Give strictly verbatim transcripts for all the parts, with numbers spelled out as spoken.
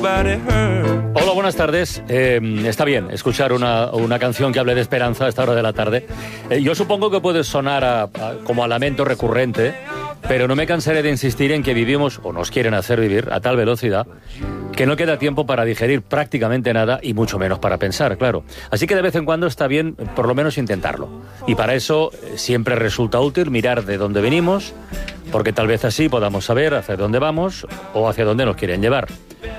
nobody heard. Hola, buenas tardes. Eh, está bien escuchar una, una canción que hable de esperanza a esta hora de la tarde. Eh, yo supongo que puede sonar a, a, como a lamento recurrente, pero no me cansaré de insistir en que vivimos, o nos quieren hacer vivir, a tal velocidad que no queda tiempo para digerir prácticamente nada y mucho menos para pensar, claro. Así que de vez en cuando está bien por lo menos intentarlo. Y para eso eh, siempre resulta útil mirar de dónde venimos, porque tal vez así podamos saber hacia dónde vamos o hacia dónde nos quieren llevar.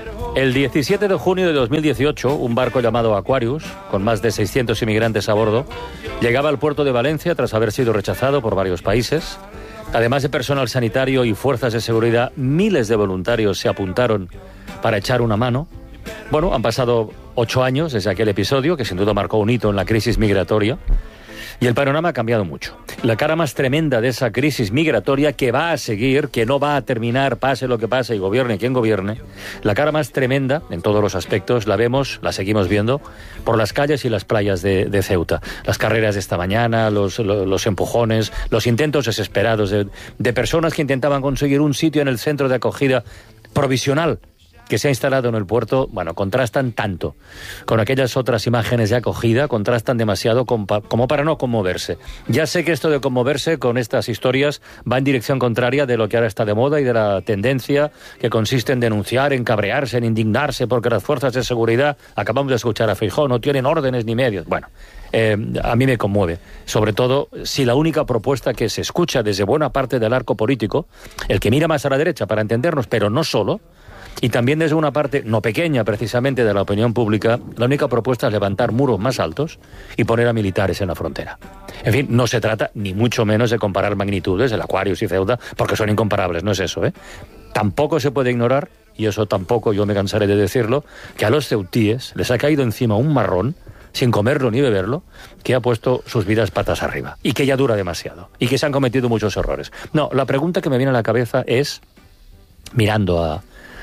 El diecisiete de junio de dos mil dieciocho, un barco llamado Aquarius, con más de seiscientos inmigrantes a bordo, llegaba al puerto de Valencia tras haber sido rechazado por varios países. Además de personal sanitario y fuerzas de seguridad, miles de voluntarios se apuntaron para echar una mano. Bueno, han pasado ocho años desde aquel episodio, que sin duda marcó un hito en la crisis migratoria, y el panorama ha cambiado mucho. La cara más tremenda de esa crisis migratoria, que va a seguir, que no va a terminar, pase lo que pase y gobierne quien gobierne, la cara más tremenda, en todos los aspectos, la vemos, la seguimos viendo, por las calles y las playas de, de Ceuta. Las carreras de esta mañana, los, los, los empujones, los intentos desesperados de, de personas que intentaban conseguir un sitio en el centro de acogida provisional que se ha instalado en el puerto, bueno, contrastan tanto con aquellas otras imágenes de acogida, contrastan demasiado como para no conmoverse. Ya sé que esto de conmoverse con estas historias va en dirección contraria de lo que ahora está de moda y de la tendencia que consiste en denunciar, en cabrearse, en indignarse porque las fuerzas de seguridad, acabamos de escuchar a Feijóo, no tienen órdenes ni medios. Bueno, eh, a mí me conmueve, sobre todo si la única propuesta que se escucha desde buena parte del arco político, el que mira más a la derecha para entendernos, pero no solo, y también desde una parte no pequeña precisamente de la opinión pública, la única propuesta es levantar muros más altos y poner a militares en la frontera. En fin, no se trata ni mucho menos de comparar magnitudes, el Aquarius y Ceuta, porque son incomparables, no es eso, ¿eh? Tampoco se puede ignorar, y eso tampoco yo me cansaré de decirlo, que a los ceutíes les ha caído encima un marrón, sin comerlo ni beberlo, que ha puesto sus vidas patas arriba, y que ya dura demasiado, y que se han cometido muchos errores. No, la pregunta que me viene a la cabeza es, mirando a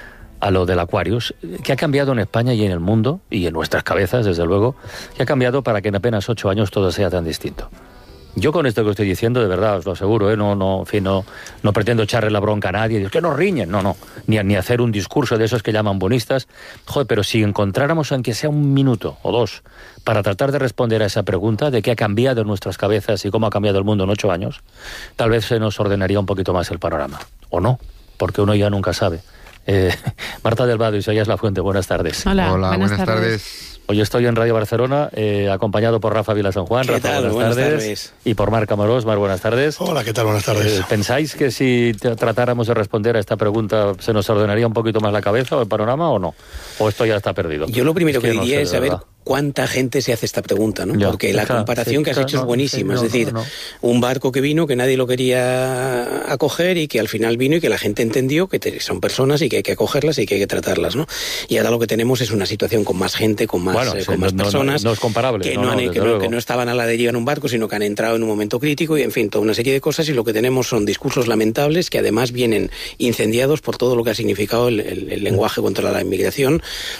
a lo del Aquarius, ¿qué ha cambiado en España y en el mundo, y en nuestras cabezas, desde luego, qué ha cambiado para que en apenas ocho años todo sea tan distinto? Yo con esto que estoy diciendo, de verdad, os lo aseguro, ¿eh? no, no, en fin, no, no pretendo echarle la bronca a nadie, es que nos riñen, no, no, ni, ni hacer un discurso de esos que llaman bonistas. Joder, pero si encontráramos aunque sea un minuto o dos para tratar de responder a esa pregunta de qué ha cambiado en nuestras cabezas y cómo ha cambiado el mundo en ocho años, tal vez se nos ordenaría un poquito más el panorama, o no, porque uno ya nunca sabe. Eh, Marta del Vado y Isaías Lafuente, buenas tardes. Hola, Hola buenas, buenas tardes. tardes. Hoy estoy en Radio Barcelona, eh, acompañado por Rafa Vila San Juan. ¿Qué Rafa, tal? buenas, Buenas tardes. tardes. Y por Marc Amorós. Mar, buenas tardes. Hola, ¿qué tal? Buenas tardes. Eh, ¿Pensáis que si te- tratáramos de responder a esta pregunta se nos ordenaría un poquito más la cabeza o el panorama o no? ¿O esto ya está perdido? Yo lo primero Es que, no diría sé, es de saber verdad. cuánta gente se hace esta pregunta, ¿no? Ya, Porque la claro, comparación sí, que has claro, hecho es no, buenísima. sí, no, es decir, no, no. un barco que vino, que nadie lo quería acoger y que al final vino y que la gente entendió que te- son personas y que hay que acogerlas y que hay que tratarlas, ¿no? Y ahora lo que tenemos es una situación con más gente, con más, Bueno, eh, sí, con más no- no- personas. no es comparable, Que no, no, no, han- desde que no- luego. que no estaban a la deriva en un barco, sino que han entrado en un momento crítico y, en fin, toda una serie de cosas. Y lo que tenemos son discursos lamentables que además vienen incendiados por todo lo que ha significado el, el- el lenguaje contra la inmigración.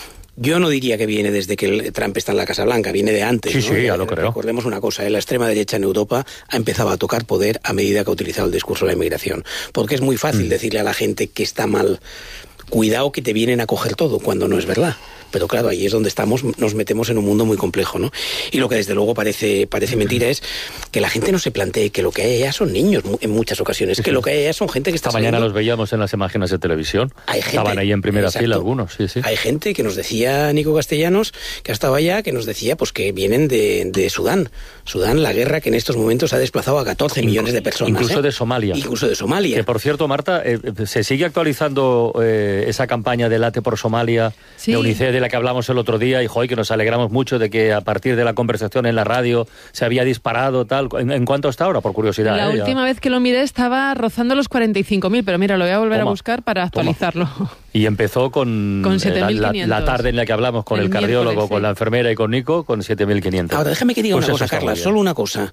Yo no diría que viene desde que el Trump está en la Casa Blanca, viene de antes. Sí, ¿no? sí, ya lo Eh, creo. Recordemos una cosa, ¿eh? La extrema derecha en Europa ha empezado a tocar poder a medida que ha utilizado el discurso de la inmigración. Porque es muy fácil Mm. decirle a la gente que está mal, cuidado que te vienen a coger todo, cuando no es verdad. Pero claro, ahí es donde estamos, nos metemos en un mundo muy complejo, ¿no? Y lo que desde luego parece, parece mentira es que la gente no se plantee que lo que hay allá son niños mu- en muchas ocasiones, que lo que hay allá son gente que está Esta mañana saliendo- los veíamos en las imágenes de televisión. Hay gente- Estaban ahí en primera exacto. fila algunos, sí, sí. Hay gente que nos decía, Nico Castellanos, que ha estado allá, que nos decía pues que vienen de, de Sudán. Sudán, la guerra que en estos momentos ha desplazado a catorce millones de personas. Incluso ¿eh? de Somalia. Incluso de Somalia. Que por cierto, Marta, eh, se sigue actualizando eh, esa campaña de Late por Somalia, Sí. de UNICEF, de la que hablamos el otro día, y joder, que nos alegramos mucho de que a partir de la conversación en la radio se había disparado, tal. ¿En, en cuánto está ahora, por curiosidad? La eh, ya? última vez que lo miré estaba rozando los cuarenta y cinco mil, pero mira, lo voy a volver Toma, a buscar para toma. actualizarlo. Y empezó con, Con eh, la, siete mil la- quinientos. la tarde en la que hablamos con el, El cardiólogo, miércoles, con sí. la enfermera y con Nico, con siete mil quinientos. Ahora, déjame que diga Pues una eso cosa, está muy Carla, bien. solo una cosa.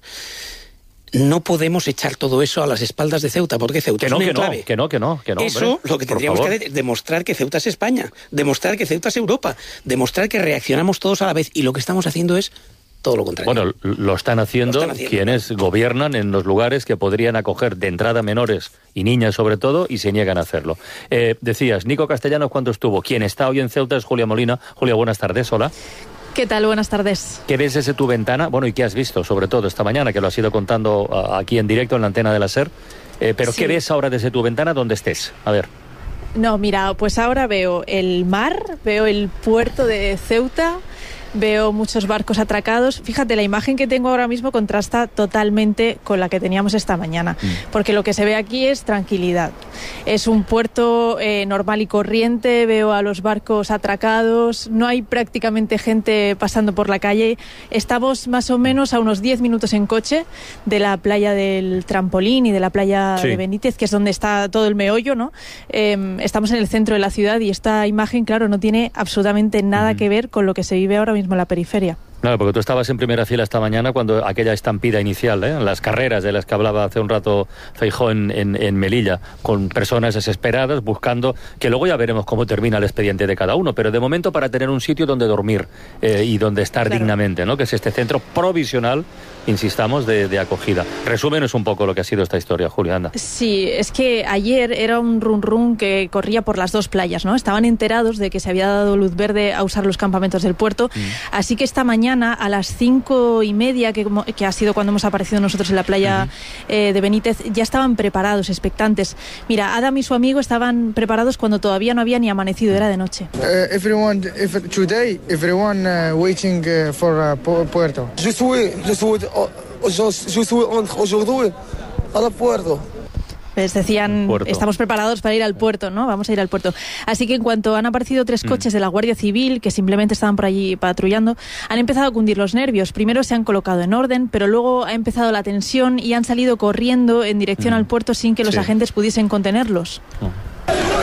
No podemos echar todo eso a las espaldas de Ceuta, porque Ceuta Que no, es un que no, enclave. que no, que no, que no, Eso, hombre, lo que por tendríamos que favor. hacer es demostrar que Ceuta es España, demostrar que Ceuta es Europa, demostrar que reaccionamos todos a la vez. Y lo que estamos haciendo es todo lo contrario. Bueno, lo están haciendo, lo están haciendo quienes gobiernan en los lugares que podrían acoger de entrada menores y niñas sobre todo, y se niegan a hacerlo. Eh, decías, Nico Castellanos, ¿cuándo estuvo? Quien está hoy en Ceuta es Julia Molina. Julia, buenas tardes, hola. ¿Qué tal? Buenas tardes. ¿Qué ves desde tu ventana? Bueno, ¿y qué has visto, sobre todo esta mañana, que lo has ido contando uh, aquí en directo en la antena de la SER? Eh, pero sí. ¿Qué ves ahora desde tu ventana donde estés? A ver. No, mira, pues ahora veo el mar, veo el puerto de Ceuta, veo muchos barcos atracados. Fíjate, la imagen que tengo ahora mismo contrasta totalmente con la que teníamos esta mañana, mm. porque lo que se ve aquí es tranquilidad. Es un puerto eh, normal y corriente, veo a los barcos atracados, no hay prácticamente gente pasando por la calle. Estamos más o menos a unos diez minutos en coche de la playa del Trampolín y de la playa sí. de Benítez, que es donde está todo el meollo, ¿no? Eh, estamos en el centro de la ciudad y esta imagen, claro, no tiene absolutamente nada mm. que ver con lo que se vive ahora mismo en la periferia. Claro, porque tú estabas en primera fila esta mañana cuando aquella estampida inicial, ¿eh? Las carreras de las que hablaba hace un rato Feijóo en, en, en Melilla, con personas desesperadas buscando, que luego ya veremos cómo termina el expediente de cada uno, pero de momento para tener un sitio donde dormir eh, y donde estar claro. dignamente, ¿no? Que es este centro provisional, insistamos, de, de acogida. Resúmenos un poco lo que ha sido esta historia, Julia, anda. Sí, es que ayer era un run run que corría por las dos playas, ¿no? Estaban enterados de que se había dado luz verde a usar los campamentos del puerto, mm. así que esta mañana a las cinco y media, que, que ha sido cuando hemos aparecido nosotros en la playa uh-huh. eh, de Benítez, ya estaban preparados, expectantes. Mira, Adam y su amigo estaban preparados cuando todavía no había ni amanecido, era de noche. Uh, everyone, if, today, everyone uh, waiting uh, for uh, Puerto. Je suis, je suis, je suis aujourd'hui à la Puerto. Les decían, puerto. Estamos preparados para ir al puerto, ¿no? Vamos a ir al puerto. Así que en cuanto han aparecido tres coches mm. de la Guardia Civil, que simplemente estaban por allí patrullando, han empezado a cundir los nervios. Primero se han colocado en orden, pero luego ha empezado la tensión y han salido corriendo en dirección mm. al puerto sin que los sí. agentes pudiesen contenerlos. Mm.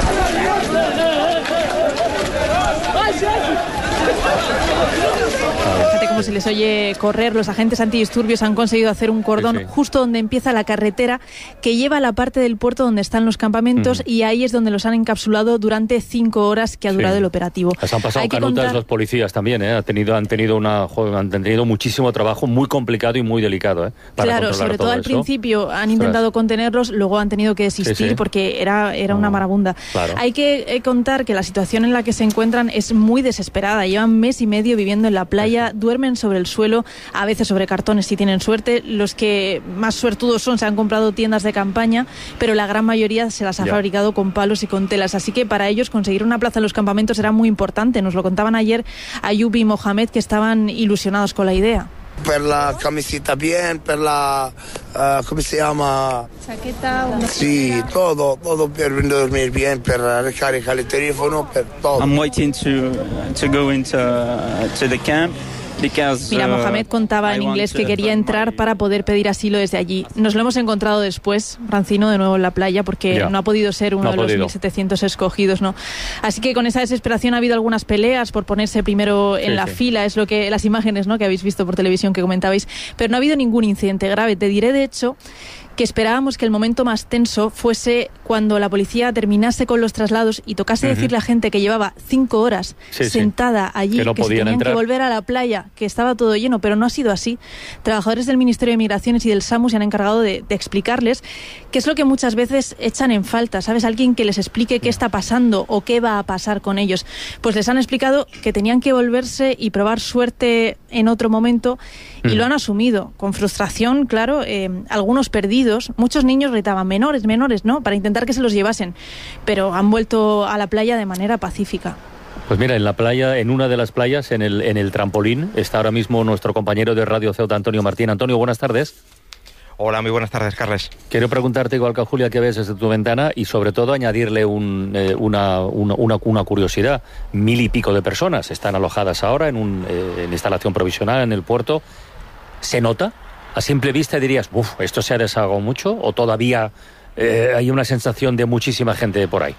Fíjate cómo se les oye correr. Los agentes antidisturbios han conseguido hacer un cordón sí, sí. justo donde empieza la carretera que lleva a la parte del puerto donde están los campamentos, uh-huh. y ahí es donde los han encapsulado durante cinco horas que ha durado sí. el operativo. Les han pasado canutas contar... los policías también, ¿eh? Han tenido, han tenido una, han tenido muchísimo trabajo, muy complicado y muy delicado, ¿eh? Para claro, sobre todo, todo al principio han intentado Ostras. contenerlos, luego han tenido que desistir sí, sí. porque era, era oh, una marabunda. Claro. Hay que eh, contar que la situación en la que se encuentran es muy desesperada. Llevan mes y medio viviendo en la playa, duermen sobre el suelo, a veces sobre cartones si tienen suerte. Los que más suertudos son se han comprado tiendas de campaña, pero la gran mayoría se las ha ya. fabricado con palos y con telas. Así que para ellos conseguir una plaza en los campamentos era muy importante. Nos lo contaban ayer Ayub y Mohamed, que estaban ilusionados con la idea. Per la camiseta bien, per la, uh, ¿cómo se llama? Chaqueta. Una sí, todo, todo per dormir bien, per recargar el teléfono, per todo. I'm waiting to to go into uh, to the camp. Mira, Mohamed contaba en inglés que quería entrar para poder pedir asilo desde allí. Nos lo hemos encontrado después, Rancino, de nuevo en la playa, porque yeah. no ha podido ser uno no de los podido. mil setecientos escogidos, ¿no? Así que con esa desesperación ha habido algunas peleas por ponerse primero en sí, la sí. fila, es lo que las imágenes, ¿no?, que habéis visto por televisión que comentabais, pero no ha habido ningún incidente grave. Te diré, de hecho, que esperábamos que el momento más tenso fuese cuando la policía terminase con los traslados y tocase uh-huh. decirle a gente que llevaba cinco horas sí, sentada sí. allí, que, no que se tenían entrar. que volver a la playa, que estaba todo lleno, pero no ha sido así. Trabajadores del Ministerio de Migraciones y del SAMU se han encargado de, de explicarles qué es lo que muchas veces echan en falta, ¿sabes? Alguien que les explique qué está pasando o qué va a pasar con ellos. Pues les han explicado que tenían que volverse y probar suerte en otro momento y uh-huh. lo han asumido, con frustración, claro, eh, algunos perdidos. Muchos niños gritaban, menores, menores, ¿no?, para intentar que se los llevasen, pero han vuelto a la playa de manera pacífica. Pues mira, en la playa, en una de las playas, en el, en el Trampolín, está ahora mismo nuestro compañero de Radio Ceuta, Antonio Martín. Antonio, buenas tardes. Hola, muy buenas tardes, Carles. Quiero preguntarte, igual que a Julia, qué ves desde tu ventana y sobre todo añadirle un, eh, una, una, una, una curiosidad. Mil y pico de personas están alojadas ahora en una eh, en instalación provisional en el puerto. ¿Se nota? A simple vista dirías, uff, ¿esto se ha desahogado mucho o todavía eh, hay una sensación de muchísima gente por ahí?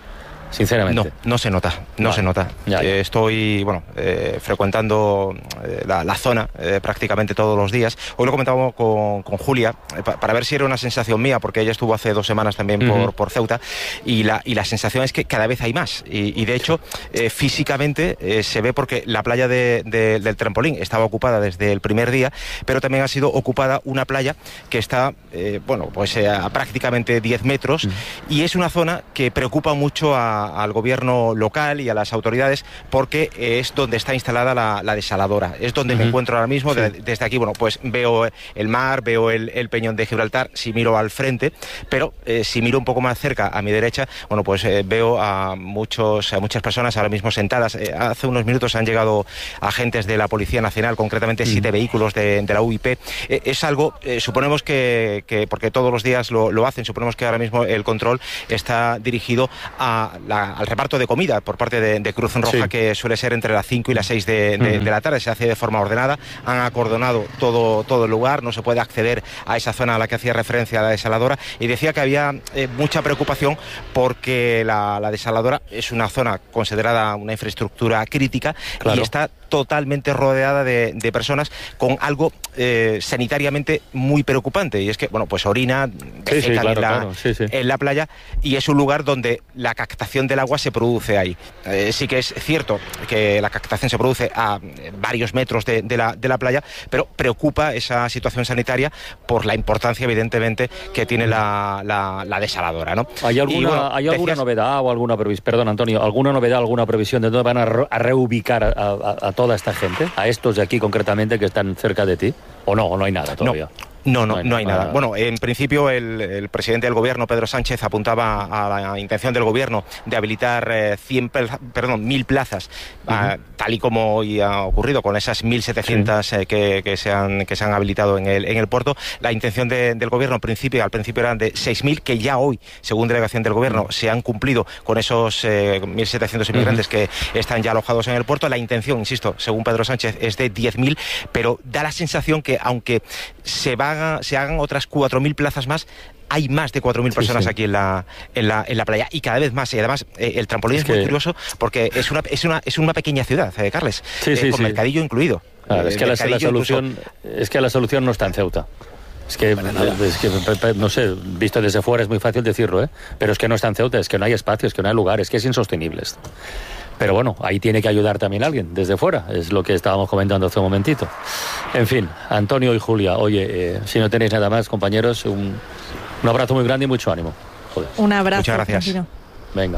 sinceramente. No, no se nota, no vale. se nota. Ya, ya. Eh, estoy, bueno, eh, frecuentando eh, la, la zona eh, prácticamente todos los días. Hoy lo comentábamos con, con Julia, eh, pa, para ver si era una sensación mía, porque ella estuvo hace dos semanas también uh-huh. por, por Ceuta, y la, y la sensación es que cada vez hay más. Y, y de hecho, eh, físicamente eh, se ve porque la playa de, de, del Trampolín estaba ocupada desde el primer día, pero también ha sido ocupada una playa que está, eh, bueno, pues eh, a prácticamente diez metros, uh-huh. y es una zona que preocupa mucho a, al gobierno local y a las autoridades, porque es donde está instalada la, la desaladora. Es donde uh-huh. me encuentro ahora mismo. Sí. De, desde aquí, bueno, pues veo el mar, veo el, el peñón de Gibraltar, si miro al frente, pero eh, si miro un poco más cerca, a mi derecha, bueno, pues eh, veo a, muchos, a muchas personas ahora mismo sentadas. Eh, hace unos minutos han llegado agentes de la Policía Nacional, concretamente siete uh-huh. vehículos de, de la U I P. Eh, es algo, eh, suponemos que, que, porque todos los días lo, lo hacen, suponemos que ahora mismo el control está dirigido a la, al reparto de comida por parte de, de Cruz Roja, sí. que suele ser entre las cinco y las seis de, de, uh-huh. de la tarde. Se hace de forma ordenada, han acordonado todo, todo el lugar, no se puede acceder a esa zona a la que hacía referencia la desaladora, y decía que había eh, mucha preocupación porque la, la desaladora es una zona considerada una infraestructura crítica, claro. y está totalmente rodeada de, de personas con algo eh, sanitariamente muy preocupante, y es que, bueno, pues orina, sí, sí, claro, en, la, claro, sí, sí. en la playa, y es un lugar donde la captación del agua se produce ahí. Eh, sí que es cierto que la captación se produce a varios metros de, de, la, de la playa, pero preocupa esa situación sanitaria por la importancia, evidentemente, que tiene la, la, la desaladora, ¿no? ¿Hay alguna, y, bueno, ¿hay alguna decías... novedad o alguna previsión, perdón, Antonio, alguna novedad, alguna previsión de dónde van a, re, a reubicar a, a, a toda esta gente, a estos de aquí concretamente que están cerca de ti, o no, o no hay nada todavía? No. No, no, no hay, no hay nada. nada. Bueno, en principio el, el presidente del gobierno, Pedro Sánchez, apuntaba a la intención del gobierno de habilitar eh, cien, perdón, mil plazas, uh-huh. uh, tal y como hoy ha ocurrido con esas mil setecientas sí. eh, que, que, se han, que se han habilitado en el, en el puerto. La intención de, del gobierno, en principio, al principio eran de seis mil, que ya hoy, según delegación del gobierno, uh-huh. se han cumplido con esos eh, mil setecientos inmigrantes uh-huh. que están ya alojados en el puerto. La intención, insisto, según Pedro Sánchez, es de diez mil, pero da la sensación que, aunque se va se hagan otras cuatro mil plazas más, hay más de cuatro mil personas sí, sí. aquí en la, en, la, en la playa, y cada vez más. Y además, eh, el Trampolín es, es que... muy curioso porque es una, es una, es una pequeña ciudad, eh, Carles, sí, sí, eh, con sí. mercadillo incluido. Claro, eh, es, que la, la solución, incluso... es que la solución no está en Ceuta. Es que, es que, no sé, visto desde fuera es muy fácil decirlo, ¿eh? Pero es que no está en Ceuta, es que no hay espacio, es que no hay lugar, es que es insostenible esto. Pero bueno, ahí tiene que ayudar también alguien, desde fuera, es lo que estábamos comentando hace un momentito. En fin, Antonio y Julia, oye, eh, si no tenéis nada más, compañeros, un, un abrazo muy grande y mucho ánimo. Joder. Un abrazo. Muchas gracias. Tranquilo. Venga.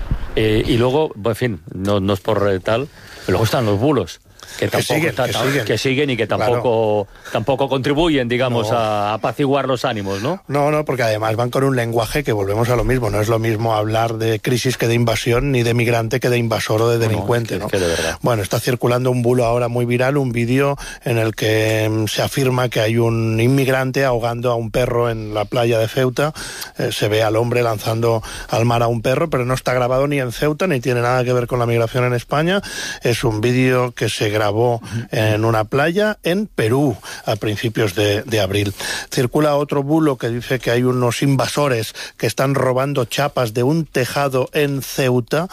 Eh, y luego, en fin, no, no es por eh, tal, pero luego están los bulos. Que tampoco que siguen, está, que, siguen. que siguen y que tampoco claro. tampoco contribuyen, digamos, no. a apaciguar los ánimos, ¿no? No, no, porque además van con un lenguaje que volvemos a lo mismo. No es lo mismo hablar de crisis que de invasión, ni de migrante que de invasor o de delincuente, ¿no? Es que, ¿no? Es que de verdad. Bueno, está circulando un bulo ahora muy viral, un vídeo en el que se afirma que hay un inmigrante ahogando a un perro en la playa de Ceuta. Eh, se ve al hombre lanzando al mar a un perro, pero no está grabado ni en Ceuta, ni tiene nada que ver con la migración en España. Es un vídeo que se grabó en una playa en Perú a principios de, de abril. Circula otro bulo que dice que hay unos invasores que están robando chapas de un tejado en Ceuta.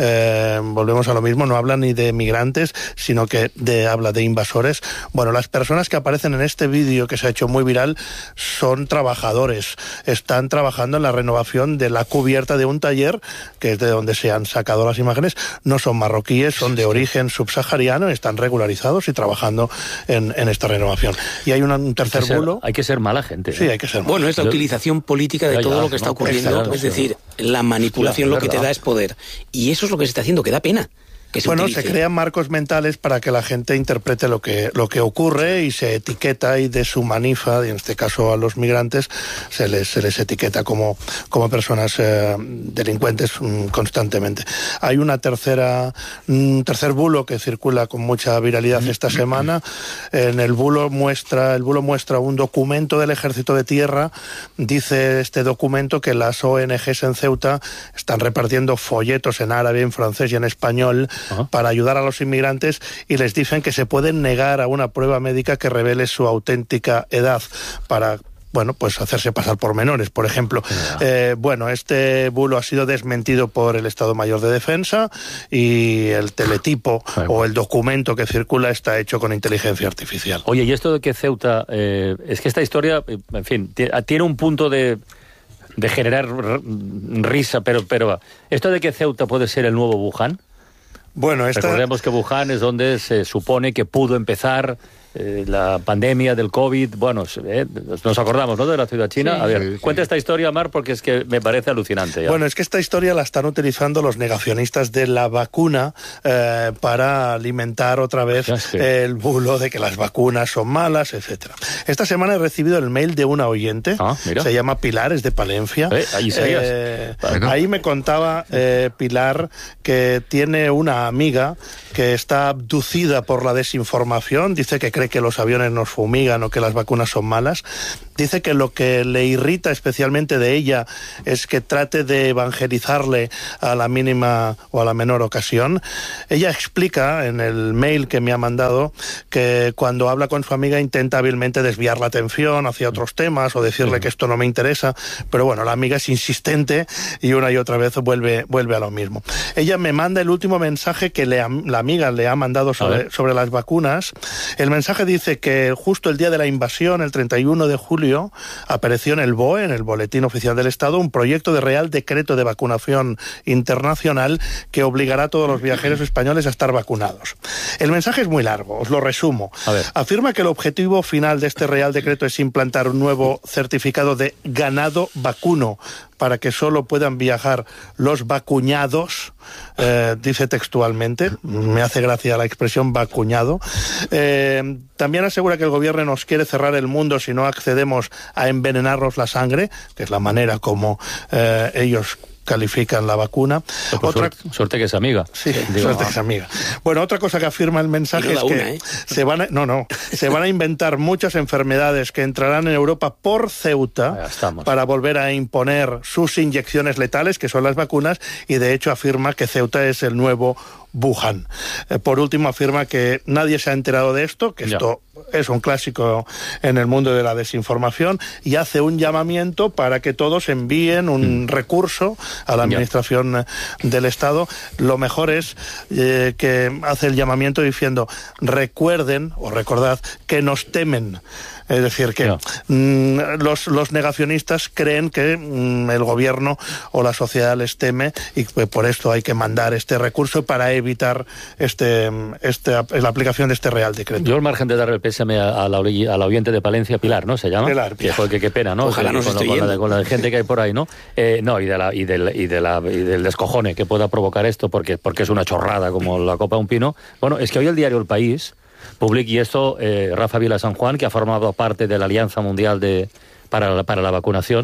Eh, volvemos a lo mismo, no habla ni de migrantes, sino que de, habla de invasores. Bueno, las personas que aparecen en este vídeo que se ha hecho muy viral son trabajadores. Están trabajando en la renovación de la cubierta de un taller, que es de donde se han sacado las imágenes. No son marroquíes, son de origen subsahariano, están regularizados y trabajando en, en esta renovación. Y hay una, un tercer hay ser, bulo. Hay que ser mala gente. Sí, hay que ser mala. Bueno, es la utilización política de ya, todo ya, lo que está no, ocurriendo. Es, es decir, la manipulación ya, lo que te da es poder. Y eso es lo que se está haciendo, que da pena. Se bueno, utilice. Se crean marcos mentales para que la gente interprete lo que lo que ocurre y se etiqueta y deshumaniza, y en este caso a los migrantes se les se les etiqueta como como personas eh, delincuentes mm, constantemente. Hay una tercera un tercer bulo que circula con mucha viralidad esta semana. En el bulo muestra el bulo muestra un documento del Ejército de Tierra. Dice este documento que las O N Ges en Ceuta están repartiendo folletos en árabe, en francés y en español. Ajá. Para ayudar a los inmigrantes, y les dicen que se pueden negar a una prueba médica que revele su auténtica edad para bueno, pues hacerse pasar por menores, por ejemplo. Eh, bueno, este bulo ha sido desmentido por el Estado Mayor de Defensa y el teletipo o el documento que circula está hecho con inteligencia artificial. Oye, y esto de que Ceuta, eh, es que esta historia, en fin, tiene un punto de, de generar risa, pero, pero esto de que Ceuta puede ser el nuevo Wuhan. Bueno, esta... Recordemos que Wuhan es donde se supone que pudo empezar eh, la pandemia del COVID. Bueno, eh, nos acordamos, ¿no?, de la ciudad china. Sí, a ver, sí, cuenta sí. esta historia, Mar, porque es que me parece alucinante. Ya. Bueno, es que esta historia la están utilizando los negacionistas de la vacuna eh, para alimentar otra vez es que... el bulo de que las vacunas son malas, etcétera. Esta semana he recibido el mail de una oyente, ah, se llama Pilar, es de Palencia. Eh, ahí, eh, bueno. ahí me contaba eh, Pilar que tiene una amiga que está abducida por la desinformación, dice que cree que los aviones nos fumigan o que las vacunas son malas. Dice que lo que le irrita especialmente de ella es que trate de evangelizarle a la mínima o a la menor ocasión. Ella explica en el mail que me ha mandado que cuando habla con su amiga intenta hábilmente desviar la atención hacia otros temas o decirle uh-huh. que esto no me interesa, pero bueno, la amiga es insistente y una y otra vez vuelve, vuelve a lo mismo. Ella me manda el último mensaje que le, la amiga le ha mandado sobre, sobre las vacunas. El mensaje dice que justo el día de la invasión, el treinta y uno de julio, apareció en el B O E, en el Boletín Oficial del Estado, un proyecto de Real Decreto de Vacunación Internacional que obligará a todos los viajeros españoles a estar vacunados. El mensaje es muy largo, os lo resumo. Afirma que el objetivo final de este Real Decreto es implantar un nuevo certificado de ganado vacuno para que solo puedan viajar los vacuñados, eh, dice textualmente, me hace gracia la expresión vacuñado. Eh, también asegura que el gobierno nos quiere cerrar el mundo si no accedemos a envenenarnos la sangre, que es la manera como eh, ellos califican la vacuna. Pues otra suerte, suerte que es amiga. Sí, Digo, suerte que es amiga. Bueno, otra cosa que afirma el mensaje es que una, ¿eh? se van a, no, no, se van a inventar muchas enfermedades que entrarán en Europa por Ceuta para volver a imponer sus inyecciones letales, que son las vacunas, y de hecho afirma que Ceuta es el nuevo Wuhan. Eh, por último, afirma que nadie se ha enterado de esto, que esto ya. es un clásico en el mundo de la desinformación, y hace un llamamiento para que todos envíen un mm. recurso a la administración ya. del Estado. Lo mejor es eh, que hace el llamamiento diciendo: recuerden o recordad que nos temen. Es decir, que mmm, los, los negacionistas creen que mmm, el gobierno o la sociedad les teme y que por esto hay que mandar este recurso para evitar este, este, la aplicación de este Real Decreto. Yo, al margen de darle el pésame a, a, la, a la oyente de Palencia, Pilar, ¿no? ¿Se llama? Pilar, Pilar. Que, que, qué pena, ¿no? Ojalá nos con, con, la, con la gente que hay por ahí, ¿no? Eh, no, y, de la, y, del, y, de la, y del descojone que pueda provocar esto, porque, porque es una chorrada como la copa de un pino. Bueno, es que hoy el diario El País publica, y esto, eh, Rafa Vila San Juan, que ha formado parte de la Alianza Mundial de, para, la, para la Vacunación,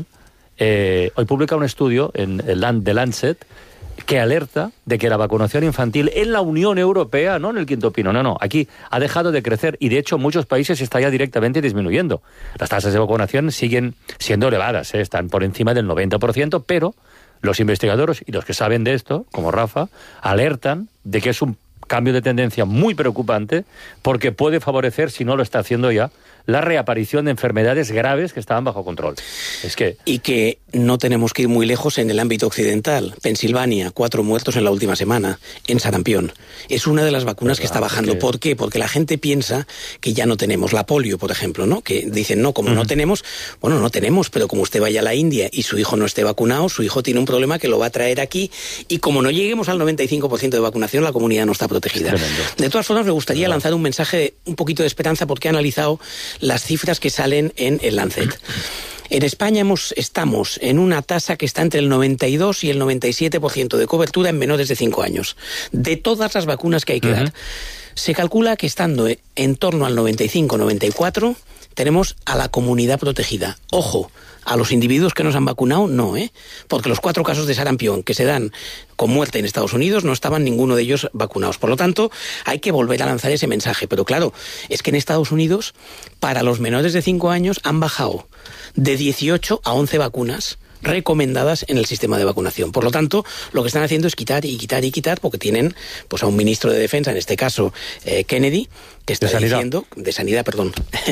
eh, hoy publica un estudio en el The Lancet que alerta de que la vacunación infantil en la Unión Europea, no en el quinto pino, no, no, aquí ha dejado de crecer y de hecho en muchos países está ya directamente disminuyendo. Las tasas de vacunación siguen siendo elevadas, ¿eh? Están por encima del noventa por ciento, pero los investigadores y los que saben de esto, como Rafa, alertan de que es un cambio de tendencia muy preocupante porque puede favorecer, si no lo está haciendo ya, la reaparición de enfermedades graves que estaban bajo control. Es que... Y que no tenemos que ir muy lejos en el ámbito occidental. Pensilvania, cuatro muertos en la última semana, en sarampión. Es una de las vacunas que está bajando. Que... ¿Por qué? Porque la gente piensa que ya no tenemos. La polio, por ejemplo, ¿no? Que dicen, no, como uh-huh. no tenemos, bueno, no tenemos, pero como usted vaya a la India y su hijo no esté vacunado, su hijo tiene un problema que lo va a traer aquí, y como no lleguemos al noventa y cinco por ciento de vacunación, la comunidad no está protegida. De todas formas, me gustaría lanzar un mensaje de un poquito de esperanza, porque he analizado las cifras que salen en el Lancet. En España hemos, estamos en una tasa que está entre el noventa y dos y el noventa y siete por ciento de cobertura en menores de cinco años, de todas las vacunas que hay que uh-huh. dar. Se calcula que estando en torno al noventa y cinco noventa y cuatro tenemos a la comunidad protegida. Ojo, a los individuos que nos han vacunado, no, ¿eh? Porque los cuatro casos de sarampión que se dan con muerte en Estados Unidos no estaban ninguno de ellos vacunados. Por lo tanto, hay que volver a lanzar ese mensaje. Pero claro, es que en Estados Unidos, para los menores de cinco años, han bajado de dieciocho a once vacunas recomendadas en el sistema de vacunación. Por lo tanto, lo que están haciendo es quitar y quitar y quitar, porque tienen pues a un ministro de Defensa, en este caso eh, Kennedy, que está de diciendo de sanidad, perdón,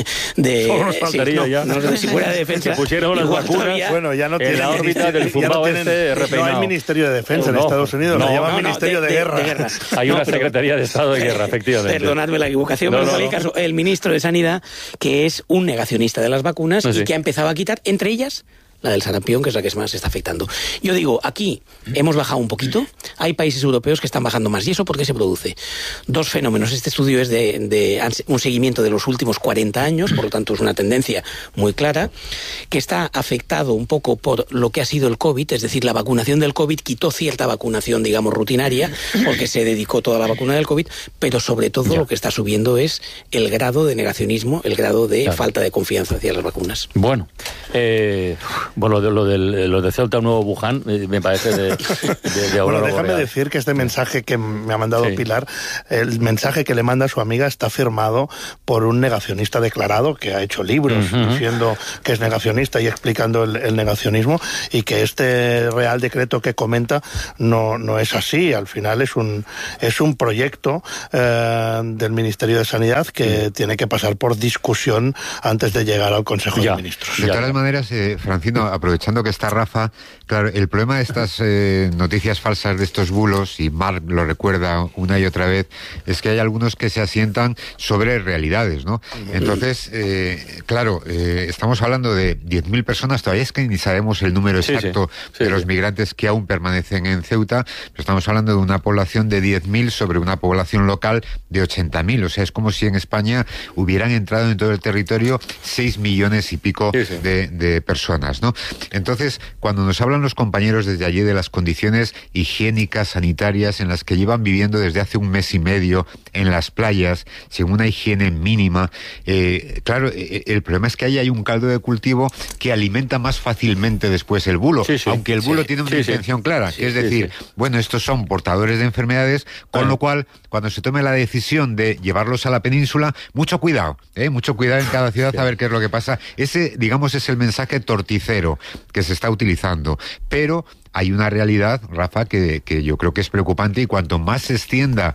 de Solo nos faltaría sí, no, ya. no, de si fuera de defensa. Que pusieron las vacunas todavía, bueno, ya no en la órbita del zumbao no este repeinado. No hay Ministerio de Defensa no, en Estados Unidos, no, lo llaman no, no, Ministerio de, de, de, guerra. de guerra. Hay no, una pero, Secretaría de Estado de Guerra, efectivamente. Perdonadme la equivocación, no, pero en no, cualquier no. caso, el ministro de Sanidad, que es un negacionista de las vacunas no, sí. y que ha empezado a quitar, entre ellas, la del sarampión, que es la que más se está afectando. Yo digo, aquí hemos bajado un poquito, hay países europeos que están bajando más. ¿Y eso por qué se produce? Dos fenómenos. Este estudio es de, de un seguimiento de los últimos cuarenta años, por lo tanto es una tendencia muy clara, que está afectado un poco por lo que ha sido el COVID, es decir, la vacunación del COVID quitó cierta vacunación, digamos, rutinaria, porque se dedicó toda la vacuna del COVID, pero sobre todo ya. Lo que está subiendo es el grado de negacionismo, el grado de claro. falta de confianza hacia las vacunas. Bueno, eh... Bueno, lo de, lo, de, lo de Ceuta, un nuevo Wuhan, me parece de, de, de Bueno, déjame boreal. decir que este mensaje que me ha mandado sí. Pilar, el mensaje que le manda a su amiga está firmado por un negacionista declarado que ha hecho libros uh-huh. diciendo que es negacionista y explicando el, el negacionismo, y que este Real Decreto que comenta no, no es así. Al final es un, es un proyecto eh, del Ministerio de Sanidad que uh-huh. tiene que pasar por discusión antes de llegar al Consejo ya, de Ministros. De todas maneras, eh, Francino, aprovechando que está Rafa, claro, el problema de estas eh, noticias falsas, de estos bulos, y Marc lo recuerda una y otra vez, es que hay algunos que se asientan sobre realidades, ¿no? Entonces, eh, claro, eh, estamos hablando de diez mil personas, todavía es que ni sabemos el número exacto sí, sí. de sí, los sí. migrantes que aún permanecen en Ceuta, pero estamos hablando de una población de diez mil sobre una población local de ochenta mil, o sea, es como si en España hubieran entrado en todo el territorio seis millones y pico sí, sí. De, de personas, ¿no? Entonces, cuando nos hablan los compañeros desde allí de las condiciones higiénicas, sanitarias, en las que llevan viviendo desde hace un mes y medio en las playas, sin una higiene mínima, eh, claro, eh, el problema es que ahí hay un caldo de cultivo que alimenta más fácilmente después el bulo, sí, sí, aunque el bulo sí, tiene una sí, intención sí. clara, sí, que es decir, sí, sí. bueno, estos son portadores de enfermedades, con bueno. lo cual, cuando se tome la decisión de llevarlos a la península, mucho cuidado, ¿eh? mucho cuidado en cada ciudad sí. a ver qué es lo que pasa. Ese, digamos, es el mensaje torticero que se está utilizando, pero hay una realidad, Rafa, que, que yo creo que es preocupante, y cuanto más se extienda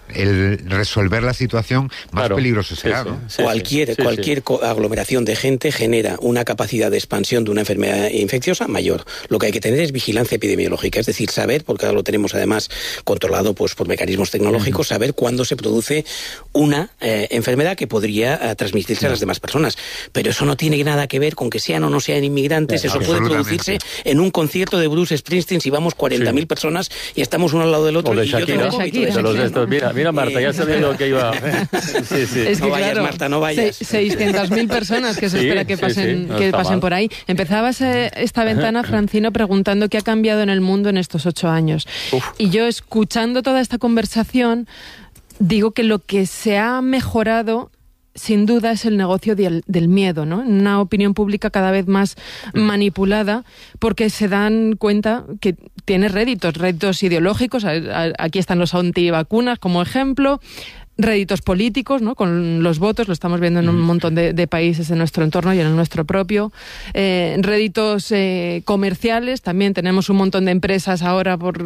el resolver la situación, más claro. peligroso será, sí, sí, ¿no? Sí, cualquier sí, cualquier sí. aglomeración de gente genera una capacidad de expansión de una enfermedad infecciosa mayor. Lo que hay que tener es vigilancia epidemiológica, es decir, saber, porque ahora lo tenemos además controlado pues por mecanismos tecnológicos, uh-huh. saber cuándo se produce una eh, enfermedad que podría eh, transmitirse uh-huh. a las demás personas. Pero eso no tiene nada que ver con que sean o no sean inmigrantes, sí, eso puede producirse en un concierto de Bruce Springsteen si vamos cuarenta mil sí. personas y estamos uno al lado del otro. O de y Shakira. yo de Shakira. De los de estos. Mira, mira Marta, ya sabía lo que iba. Sí, sí. Es que, no vayas, claro, Marta, no vayas. seiscientas mil personas que se sí, espera que pasen, sí, sí. No que pasen por ahí. Empezabas eh, esta ventana, Francino, preguntando qué ha cambiado en el mundo en estos ocho años. Uf. Y yo, escuchando toda esta conversación, digo que lo que se ha mejorado sin duda es el negocio del, del miedo, ¿no? Una opinión pública cada vez más manipulada, porque se dan cuenta que tiene réditos, réditos ideológicos. Aquí están los antivacunas como ejemplo, réditos políticos, ¿no? Con los votos, lo estamos viendo en un montón de, de países en nuestro entorno y en el nuestro propio. Eh, réditos eh, comerciales, también tenemos un montón de empresas ahora por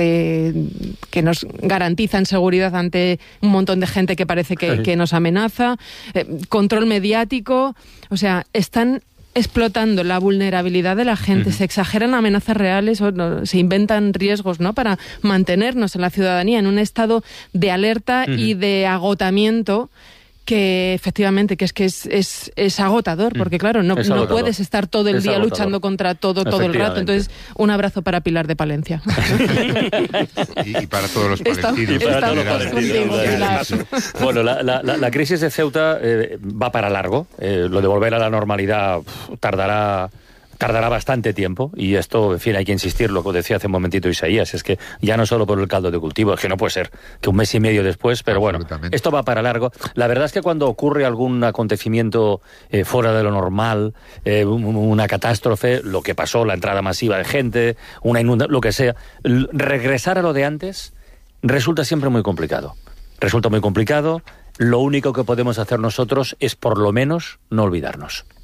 de que nos garantizan seguridad ante un montón de gente que parece que, que nos amenaza. Eh, control mediático, o sea, están explotando la vulnerabilidad de la gente, uh-huh. se exageran amenazas reales o no, se inventan riesgos, ¿no? Para mantenernos en la ciudadanía en un estado de alerta uh-huh. y de agotamiento que efectivamente que es que es, es, es agotador, porque claro, no, no puedes estar todo el es día agotador. luchando contra todo todo el rato. Entonces, un abrazo para Pilar de Palencia. y, y para todos los palestinos. Y para todos los palestinos. Bueno, la, la, la crisis de Ceuta eh, va para largo. Eh, lo de volver a la normalidad pff, tardará... Tardará bastante tiempo, y esto, en fin, hay que insistir, lo que decía hace un momentito Isaías, es que ya no solo por el caldo de cultivo, es que no puede ser que un mes y medio después, pero bueno, esto va para largo. La verdad es que cuando ocurre algún acontecimiento eh, fuera de lo normal, eh, una catástrofe, lo que pasó, la entrada masiva de gente, una inundación, lo que sea, regresar a lo de antes resulta siempre muy complicado. Resulta muy complicado, lo único que podemos hacer nosotros es por lo menos no olvidarnos.